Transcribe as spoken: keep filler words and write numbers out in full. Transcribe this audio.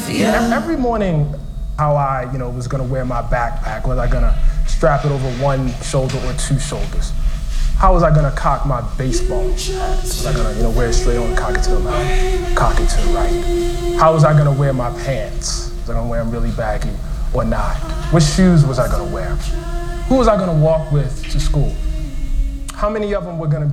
Every morning, how I, you know, was gonna wear my backpack. Was I gonna strap it over one shoulder or two shoulders? How was I gonna cock my baseball hat? Was I gonna, you know, wear it straight on and cock it to the left, cock it to the right? How was I gonna wear my pants? Was I gonna wear them really baggy or not? What shoes was I gonna wear? Who was I gonna walk with to school? How many of them were gonna